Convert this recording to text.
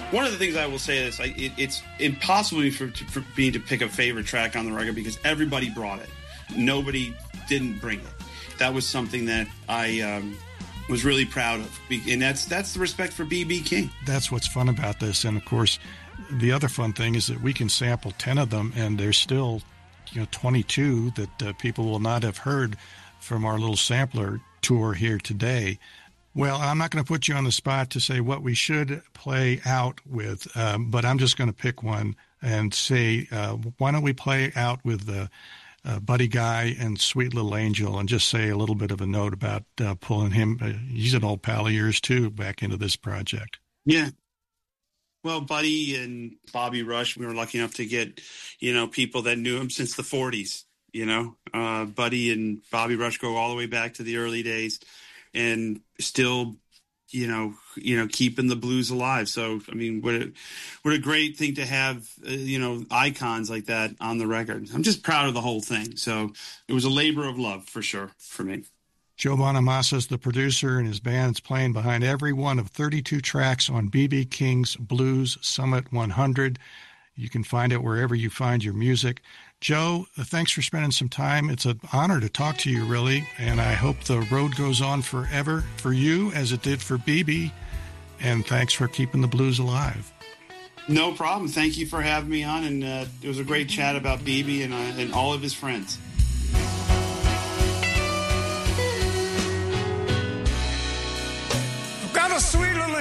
One of the things I will say is it's impossible for me to pick a favorite track on the record because everybody brought it. Nobody didn't bring it. That was something that I was really proud of. And that's the respect for B.B. King. That's what's fun about this. And, of course, the other fun thing is that we can sample 10 of them, and there's still 22 that people will not have heard from our little sampler tour here today. Well, I'm not going to put you on the spot to say what we should play out with, but I'm just going to pick one and say, why don't we play out with Buddy Guy and Sweet Little Angel, and just say a little bit of a note about pulling him. He's an old pal of yours, too, back into this project. Yeah. Well, Buddy and Bobby Rush, we were lucky enough to get, people that knew him since the 40s, Buddy and Bobby Rush go all the way back to the early days. And still, keeping the blues alive. So, I mean, what a great thing to have, icons like that on the record. I'm just proud of the whole thing. So it was a labor of love for sure for me. Joe Bonamassa is the producer, and his band's playing behind every one of 32 tracks on B.B. King's Blues Summit 100. You can find it wherever you find your music. Joe, thanks for spending some time. It's an honor to talk to you, really, and I hope the road goes on forever for you as it did for BB, and thanks for keeping the blues alive. No problem. Thank you for having me on, and it was a great chat about BB and all of his friends.